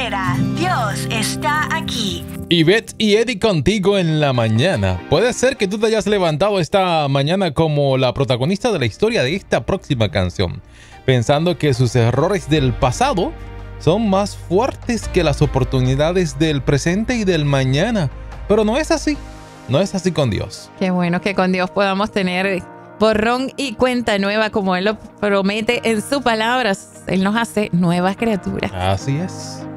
espera, Dios está aquí. Ivette y Eddie contigo en la mañana. Puede ser que tú te hayas levantado esta mañana como la protagonista de la historia de esta próxima canción, pensando que sus errores del pasado son más fuertes que las oportunidades del presente y del mañana. Pero no es así. No es así con Dios. Qué bueno que con Dios podamos tener borrón y cuenta nueva, como Él lo promete en su palabra. Él nos hace nuevas criaturas. Así es.